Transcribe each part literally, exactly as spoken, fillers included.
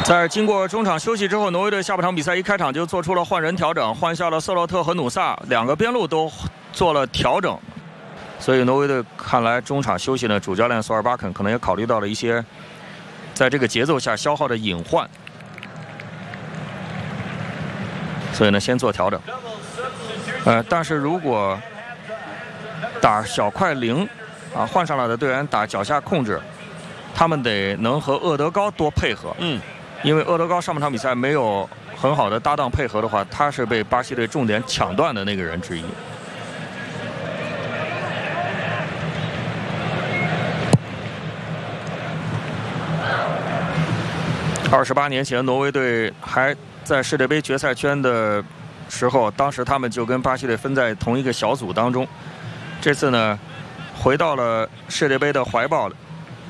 在经过中场休息之后，挪威队下半场比赛一开场就做出了换人调整，换下了瑟洛特和努萨两个边路都做了调整，所以挪威队看来中场休息呢，主教练索尔巴肯可能也考虑到了一些在这个节奏下消耗的隐患，所以呢先做调整。呃，但是如果打小快灵啊，换上来的队员打脚下控制，他们得能和厄德高多配合。 嗯。 因为厄德高上半场比赛没有很好的搭档配合的话，他是被巴西队重点抢断的那个人之一。二十八年前，挪威队还在世界杯决赛圈的时候，当时他们就跟巴西队分在同一个小组当中。这次呢，回到了世界杯的怀抱了。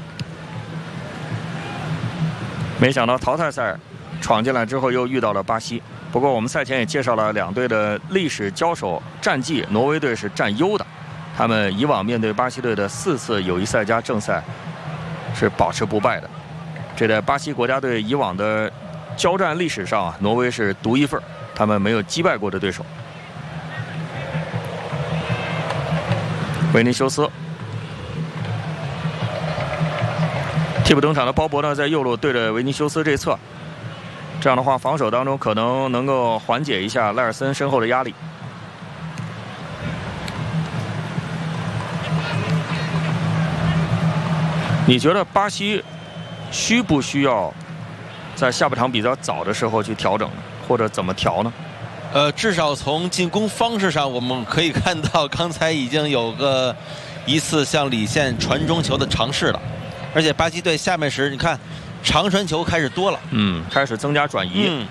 没想到淘汰赛闯进来之后又遇到了巴西。不过我们赛前也介绍了两队的历史交手战绩，挪威队是占优的，他们以往面对巴西队的四次友谊赛加正赛是保持不败的。这在巴西国家队以往的交战历史上啊，挪威是独一份，他们没有击败过的对手。维尼修斯。替补登场的鲍勃呢，在右路对着维尼修斯这侧，这样的话，防守当中可能能够缓解一下赖尔森身后的压力。你觉得巴西需不需要在下半场比较早的时候去调整，或者怎么调呢？ 呃，至少从进攻方式上，我们可以看到，刚才已经有个一次向里线传中球的尝试了。而且巴西队下半时，你看长传球开始多了， 嗯，开始增加转移。 嗯，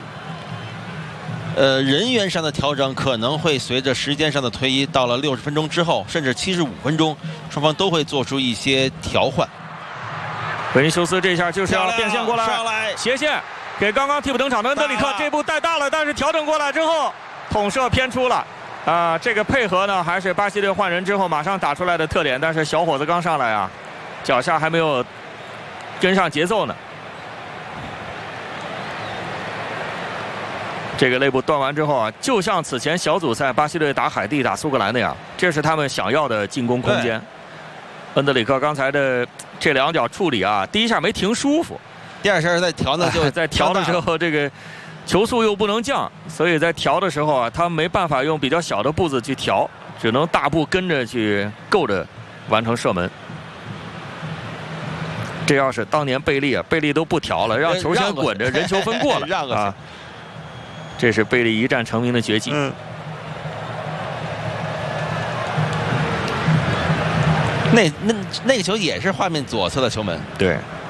呃，人员上的调整可能会随着时间上的推移，到了六十分钟之后，甚至七十五分钟，双方都会做出一些调换。 维尼修斯这下就是要变线过来， 上来斜线给刚刚替补登场的恩德里克，这步带大了，但是调整过来之后，捅射偏出了。啊、呃，这个配合呢，还是巴西队换人之后马上打出来的特点，但是小伙子刚上来啊。脚下还没有跟上节奏呢。这个肋部断完之后啊，就像此前小组赛巴西队打海地、打苏格兰那样，这是他们想要的进攻空间。恩德里克刚才的这两脚处理啊，第一下没停舒服， 第二下在调呢，就在调的时候，这个球速又不能降，所以在调的时候啊，他没办法用比较小的步子去调，只能大步跟着去够着完成射门。这要是当年贝利啊，贝利都不调了，让球先滚着，人球分过了， 让过去啊！ 这是贝利一战成名的绝技。 嗯，那那那个球也是画面左侧的球门。 对。